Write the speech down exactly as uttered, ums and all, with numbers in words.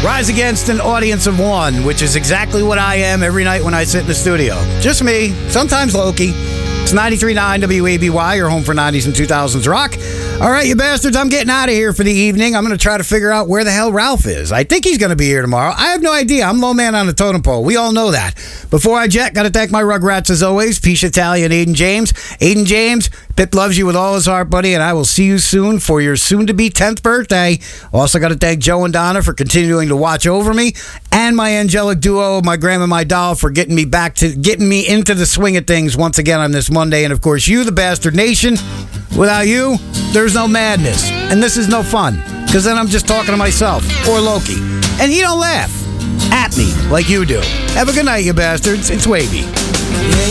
rise against an audience of one, which is exactly what I am every night when I sit in the studio. Just me, sometimes Loki. It's ninety-three point nine W A B Y, your home for nineties and two thousands rock. All right, you bastards, I'm getting out of here for the evening. I'm going to try to figure out where the hell Ralph is. I think he's going to be here tomorrow. I have no idea. I'm low man on the totem pole. We all know that. Before I jet, got to thank my Rugrats as always, Pisha Talia and Aiden James. Aiden James, Pip loves you with all his heart, buddy, and I will see you soon for your soon-to-be tenth birthday. Also got to thank Joe and Donna for continuing to watch over me, and my angelic duo, my grandma and my doll, for getting me back to getting me into the swing of things once again on this Monday. And of course, you, the Bastard Nation. Without you, there's no madness, and this is no fun, because then I'm just talking to myself or Loki, and he don't laugh at me like you do. Have a good night, you bastards. It's Wavy.